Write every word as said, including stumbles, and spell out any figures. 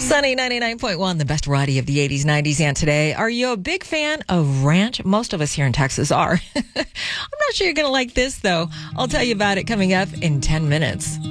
Sunny ninety-nine point one, the best variety of the eighties, nineties, and today. Are you a big fan of ranch? Most of us here in Texas are. I'm not sure you're going to like this, though. I'll tell you about it coming up in ten minutes.